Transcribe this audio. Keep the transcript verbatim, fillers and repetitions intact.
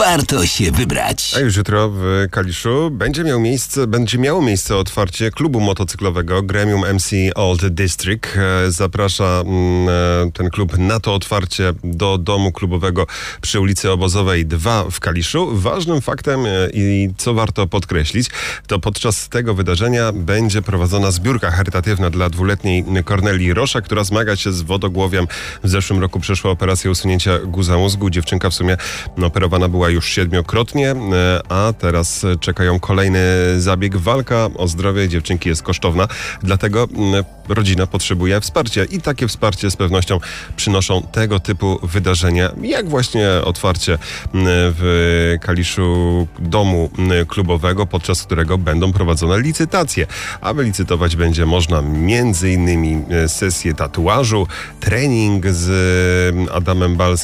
warto się wybrać. A już jutro w Kaliszu będzie, miał miejsce, będzie miało miejsce otwarcie klubu motocyklowego Gremium M C Old District. Zaprasza ten klub na to otwarcie do domu klubowego przy ulicy Obozowej dwa w Kaliszu. Ważnym faktem i co warto podkreślić, to podczas tego wydarzenia będzie prowadzona zbiórka charytatywna dla dwuletniej Kornelii Rosza, która zmaga się z wodogłowiem. W zeszłym roku przeszła operację usunięcia guza mózgu. Dziewczynka w sumie operowana była już siedmiokrotnie, a teraz czeka ją kolejny zabieg. Walka o zdrowie dziewczynki jest kosztowna, dlatego rodzina potrzebuje wsparcia i takie wsparcie z pewnością przynoszą tego typu wydarzenia, jak właśnie otwarcie w Kaliszu domu klubowego, podczas którego będą prowadzone licytacje. A wylicytować będzie można między innymi sesję tatuażu, trening z Adamem Balskim,